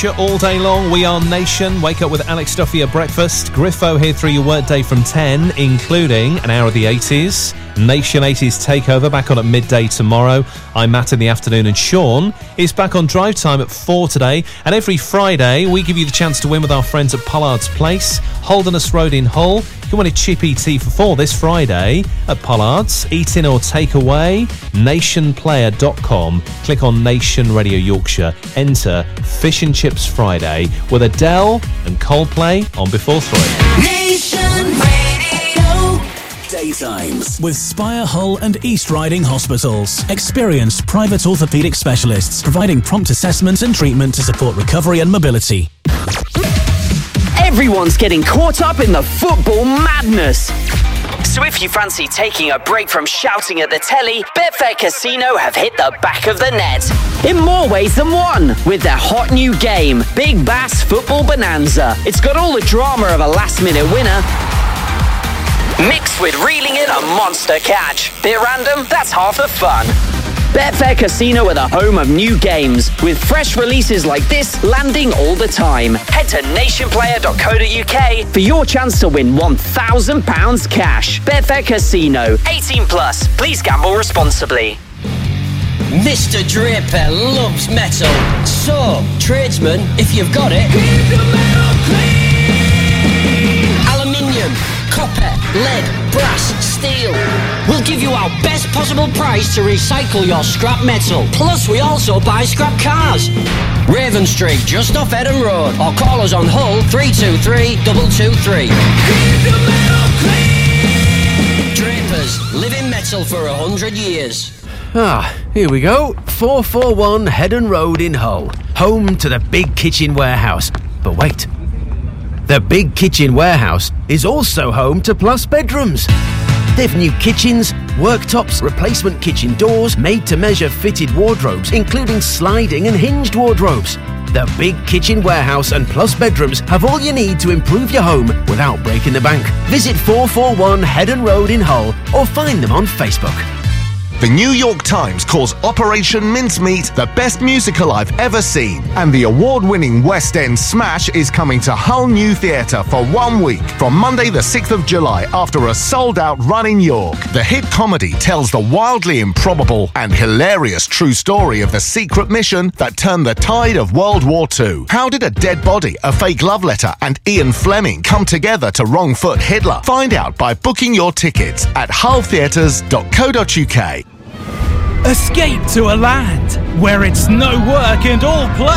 All day long, we are Nation. Wake up with Alex Duffy at breakfast. Griffo here through your workday from 10, including an hour of the 80s. Nation 80s Takeover back on at midday tomorrow. I'm Matt in the afternoon, and Sean is back on drive time at 4 today. And every Friday, we give you the chance to win with our friends at Pollard's Place, Holderness Road in Hull. You can win a chippy tea for 4 this Friday at Pollard's. Eat in or take away, nationplayer.com. Click on Nation Radio Yorkshire. Enter Fish and Chips Friday with Adele and Coldplay on before 3. Nation Radio. Daytimes with Spire Hull and East Riding Hospitals. Experienced private orthopaedic specialists providing prompt assessment and treatment to support recovery and mobility. Everyone's getting caught up in the football madness. So if you fancy taking a break from shouting at the telly, Betfair Casino have hit the back of the net. In more ways than one, with their hot new game, Big Bass Football Bonanza. It's got all the drama of a last-minute winner, mixed with reeling in a monster catch. Bit random? That's half the fun. Betfair Casino are the home of new games, with fresh releases like this landing all the time. Head to nationplayer.co.uk for your chance to win £1,000 cash. Betfair Casino, 18 plus. Please gamble responsibly. Mr. Draper loves metal. So, tradesman, if you've got it, keep the metal clean. Aluminium, copper, lead, brass, steel. We'll give you our best possible price to recycle your scrap metal. Plus, we also buy scrap cars. Raven Street, just off Eden Road. Or call us on Hull 323 223. Keep the metal clean. Drapers, living metal for 100 years. Here we go. 441 Headon Road in Hull. Home to the Big Kitchen Warehouse. But wait. The Big Kitchen Warehouse is also home to Plus Bedrooms. They've new kitchens, worktops, replacement kitchen doors, made-to-measure fitted wardrobes, including sliding and hinged wardrobes. The Big Kitchen Warehouse and Plus Bedrooms have all you need to improve your home without breaking the bank. Visit 441 Headon Road in Hull or find them on Facebook. The New York Times calls Operation Mincemeat the best musical I've ever seen. And the award-winning West End smash is coming to Hull New Theatre for 1 week from Monday the 6th of July after a sold-out run in York. The hit comedy tells the wildly improbable and hilarious true story of the secret mission that turned the tide of World War II. How did a dead body, a fake love letter and Ian Fleming come together to wrong-foot Hitler? Find out by booking your tickets at hulltheatres.co.uk. Escape to a land where it's no work and all play.